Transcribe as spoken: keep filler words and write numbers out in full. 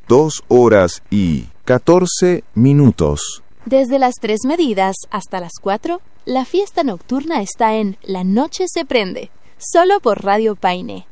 dos horas y catorce minutos. Desde las tres medidas hasta las cuatro, la fiesta nocturna está en La Noche se Prende, solo por Radio Paine.